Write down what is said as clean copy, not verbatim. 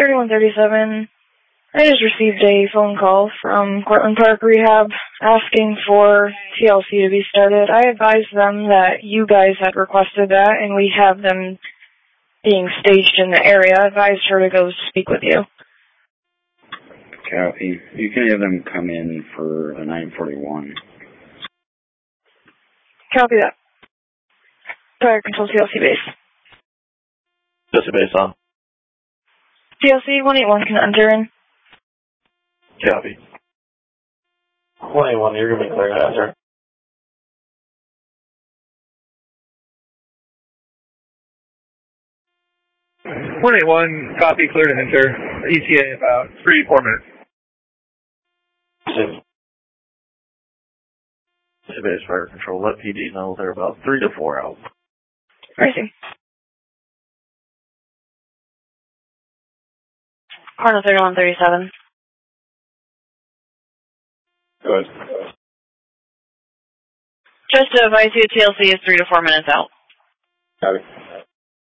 3137. I just received a phone call from Cortland Park Rehab asking for TLC to be started. I advised them that you guys had requested that, and we have them being staged in the area. I advised her to go speak with you. Copy. You can have them come in for a 941. Copy that. Fire control TLC base. TLC base on. TLC 181 can enter in. Copy. 181, you're going to be clear to enter. .181, copy, clear to enter. ETA about 3-4 minutes. Base fire control, let PD know they're about 3 to 4 out. Racing. Cardinal 3137. Good. Just to advise you, TLC is 3 to 4 minutes out. Copy.